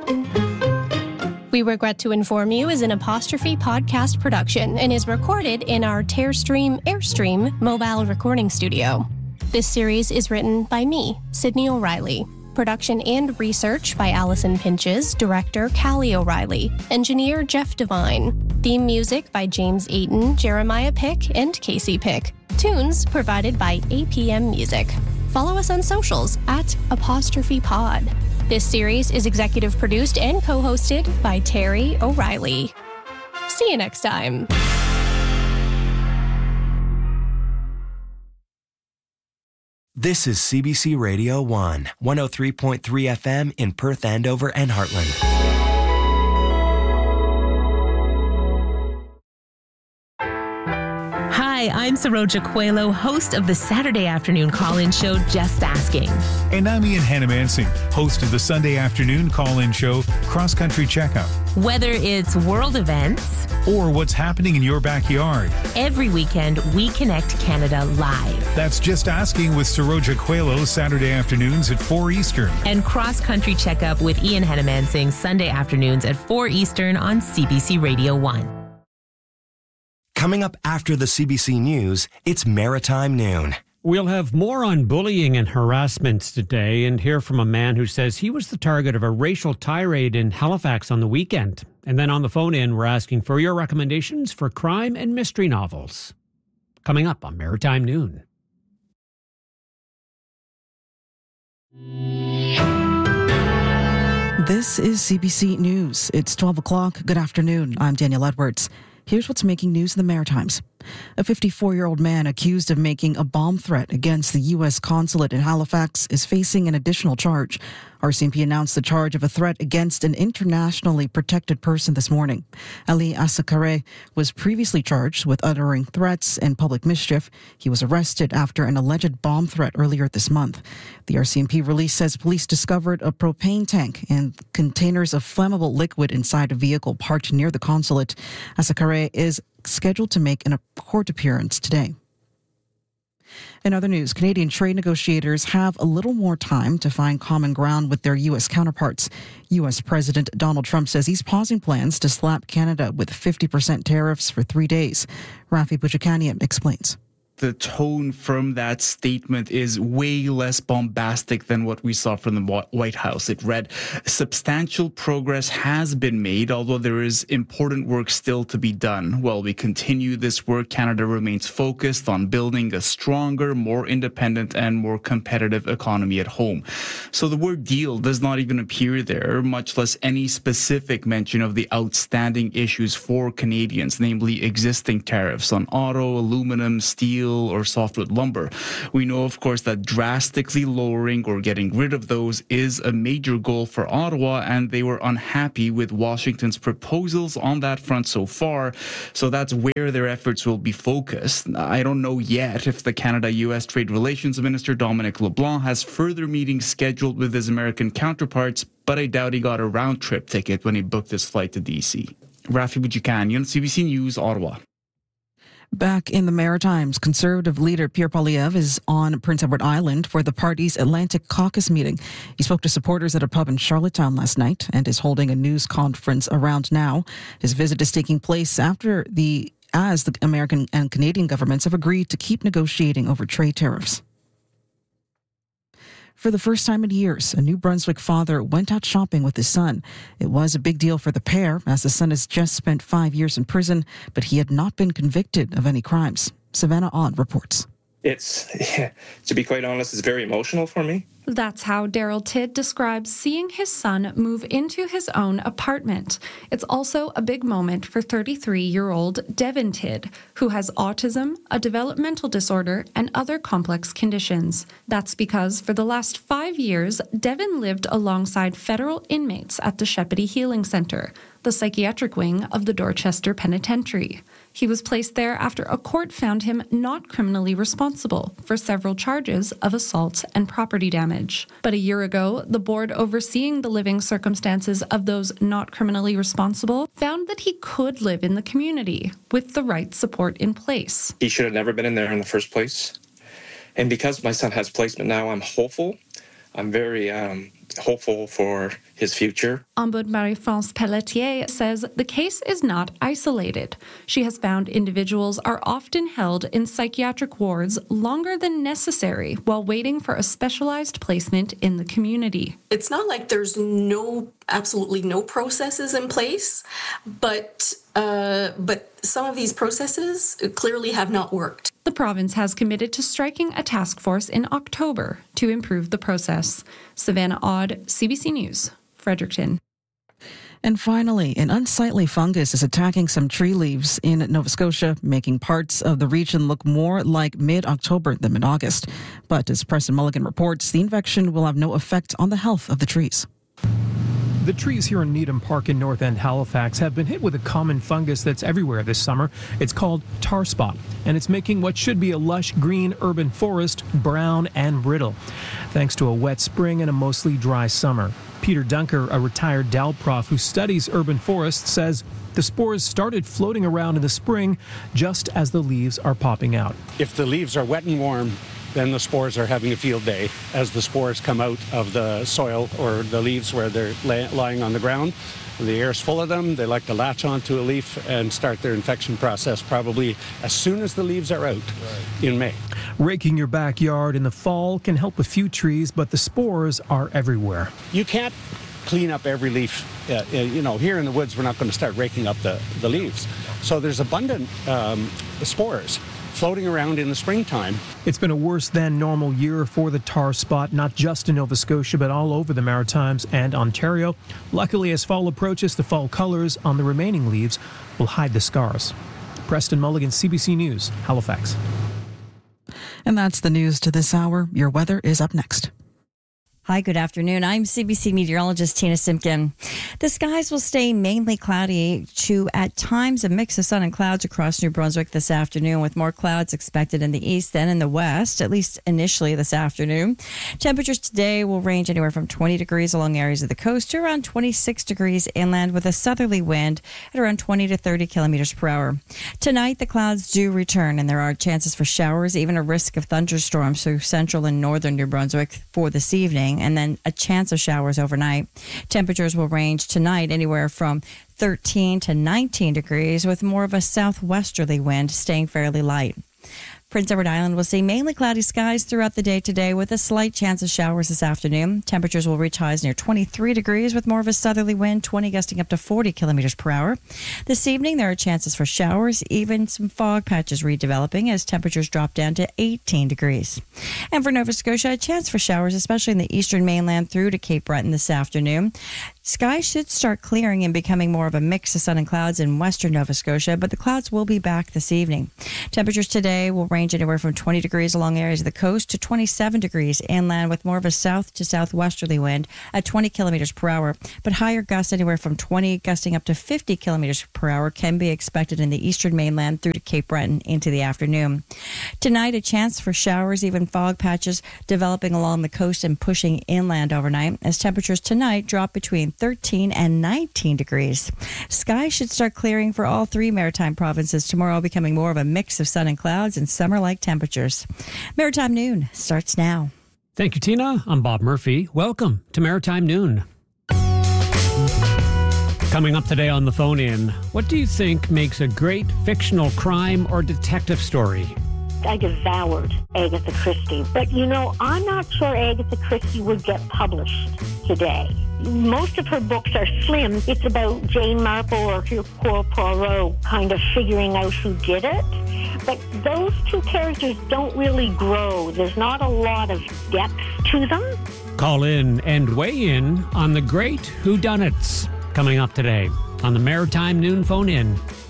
We Regret to Inform You is an Apostrophe podcast production and is recorded in our Airstream mobile recording studio. This series is written by me, Sydney O'Reilly. Production and research by Allison Pinches, director Callie O'Reilly, engineer Jeff Devine. Theme music by James Ayton, Jeremiah Pick, and Casey Pick. Tunes provided by APM Music. Follow us on socials at Apostrophe Pod. This series is executive produced and co-hosted by Terry O'Reilly. See you next time. This is CBC Radio 1, 103.3 FM in Perth, Andover, and Heartland. Hi, I'm Saroja Coelho, host of the Saturday afternoon call-in show, Just Asking. And I'm Ian Hannamansing, host of the Sunday afternoon call-in show, Cross Country Checkup. Whether it's world events or what's happening in your backyard, every weekend we connect Canada live. That's Just Asking with Saroja Coelho, Saturday afternoons at 4 Eastern. And Cross Country Checkup with Ian Hannamansing, Sunday afternoons at 4 Eastern on CBC Radio 1. Coming up after the CBC News, it's Maritime Noon. We'll have more on bullying and harassment today and hear from a man who says he was the target of a racial tirade in Halifax on the weekend. And then on the phone in, we're asking for your recommendations for crime and mystery novels. Coming up on Maritime Noon. This is CBC News. It's 12 o'clock. Good afternoon. I'm Danielle Edwards. Here's what's making news in the Maritimes. A 54-year-old man accused of making a bomb threat against the U.S. consulate in Halifax is facing an additional charge. RCMP announced the charge of a threat against an internationally protected person this morning. Ali Asakare was previously charged with uttering threats and public mischief. He was arrested after an alleged bomb threat earlier this month. The RCMP release says police discovered a propane tank and containers of flammable liquid inside a vehicle parked near the consulate. Asakare is scheduled to make a court appearance today. In other news, Canadian trade negotiators have a little more time to find common ground with their U.S. counterparts. U.S. President Donald Trump says he's pausing plans to slap Canada with 50% tariffs for 3 days. Rafi Bouchikanian explains. The tone from that statement is way less bombastic than what we saw from the White House. It read, substantial progress has been made, although there is important work still to be done. While we continue this work, Canada remains focused on building a stronger, more independent, and more competitive economy at home. So the word deal does not even appear there, much less any specific mention of the outstanding issues for Canadians, namely existing tariffs on auto, aluminum, steel, or softwood lumber. We know, of course, that drastically lowering or getting rid of those is a major goal for Ottawa, and they were unhappy with Washington's proposals on that front so far. So that's where their efforts will be focused. I don't know yet if the Canada-U.S. Trade Relations Minister Dominic LeBlanc has further meetings scheduled with his American counterparts, but I doubt he got a round-trip ticket when he booked his flight to D.C. Rafi Bouchikanian, CBC News, Ottawa. Back in the Maritimes, Conservative leader Pierre Poilievre is on Prince Edward Island for the party's Atlantic Caucus meeting. He spoke to supporters at a pub in Charlottetown last night and is holding a news conference around now. His visit is taking place as the American and Canadian governments have agreed to keep negotiating over trade tariffs. For the first time in years, a New Brunswick father went out shopping with his son. It was a big deal for the pair, as the son has just spent 5 years in prison, but he had not been convicted of any crimes. Savannah Ott reports. To be quite honest, it's very emotional for me. That's how Daryl Tidd describes seeing his son move into his own apartment. It's also a big moment for 33-year-old Devin Tidd, who has autism, a developmental disorder, and other complex conditions. That's because for the last 5 years, Devin lived alongside federal inmates at the Shepparton Healing Centre, the psychiatric wing of the Dorchester Penitentiary. He was placed there after a court found him not criminally responsible for several charges of assault and property damage. But a year ago, the board overseeing the living circumstances of those not criminally responsible found that he could live in the community with the right support in place. He should have never been in there in the first place. And because my son has placement now, I'm hopeful. I'm very hopeful for his future. Ombudsman Marie-France Pelletier says the case is not isolated. She has found individuals are often held in psychiatric wards longer than necessary while waiting for a specialized placement in the community. It's not like there's absolutely no processes in place, but some of these processes clearly have not worked. The province has committed to striking a task force in October to improve the process. Savannah Odd, CBC News, Fredericton. And finally, an unsightly fungus is attacking some tree leaves in Nova Scotia, making parts of the region look more like mid-October than mid-August. But as Preston Mulligan reports, the infection will have no effect on the health of the trees. The trees here in Needham Park in North End Halifax have been hit with a common fungus that's everywhere this summer. It's called tar spot, and it's making what should be a lush green urban forest brown and brittle, thanks to a wet spring and a mostly dry summer. Peter Dunker, a retired Dal prof who studies urban forests, says the spores started floating around in the spring just as the leaves are popping out. If the leaves are wet and warm, then the spores are having a field day. As the spores come out of the soil or the leaves where they're lying on the ground, the air's full of them. They like to latch onto a leaf and start their infection process probably as soon as the leaves are out in May. Raking your backyard in the fall can help a few trees, but the spores are everywhere. You can't clean up every leaf. Here in the woods, we're not going to start raking up the leaves. So there's abundant spores floating around in the springtime. It's been a worse than normal year for the tar spot, not just in Nova Scotia, but all over the Maritimes and Ontario. Luckily, as fall approaches, the fall colors on the remaining leaves will hide the scars. Preston Mulligan, CBC News, Halifax. And that's the news to this hour. Your weather is up next. Hi, good afternoon. I'm CBC meteorologist Tina Simpkin. The skies will stay mainly cloudy to, at times, a mix of sun and clouds across New Brunswick this afternoon, with more clouds expected in the east than in the west, at least initially this afternoon. Temperatures today will range anywhere from 20 degrees along areas of the coast to around 26 degrees inland, with a southerly wind at around 20 to 30 kilometers per hour. Tonight, the clouds do return, and there are chances for showers, even a risk of thunderstorms through central and northern New Brunswick for this evening, and then a chance of showers overnight. Temperatures will range tonight anywhere from 13 to 19 degrees, with more of a southwesterly wind staying fairly light. Prince Edward Island will see mainly cloudy skies throughout the day today, with a slight chance of showers this afternoon. Temperatures will reach highs near 23 degrees with more of a southerly wind, 20 gusting up to 40 kilometers per hour. This evening, there are chances for showers, even some fog patches redeveloping as temperatures drop down to 18 degrees. And for Nova Scotia, a chance for showers, especially in the eastern mainland through to Cape Breton this afternoon. Skies should start clearing and becoming more of a mix of sun and clouds in western Nova Scotia, but the clouds will be back this evening. Temperatures today will range anywhere from 20 degrees along areas of the coast to 27 degrees inland, with more of a south to southwesterly wind at 20 kilometers per hour, but higher gusts anywhere from 20 gusting up to 50 kilometers per hour can be expected in the eastern mainland through to Cape Breton into the afternoon. Tonight, a chance for showers, even fog patches developing along the coast and pushing inland overnight, as temperatures tonight drop between 13 and 19 degrees. Skies should start clearing for all three maritime provinces tomorrow, becoming more of a mix of sun and clouds and summer-like temperatures. Maritime Noon starts now. Thank you, Tina. I'm Bob Murphy. Welcome to Maritime Noon. Coming up today on the phone-in, what do you think makes a great fictional crime or detective story? I devoured Agatha Christie. But, I'm not sure Agatha Christie would get published today. Most of her books are slim. It's about Jane Marple or Hercule Poirot kind of figuring out who did it. But those two characters don't really grow. There's not a lot of depth to them. Call in and weigh in on the great whodunits coming up today on the Maritime Noon phone-in.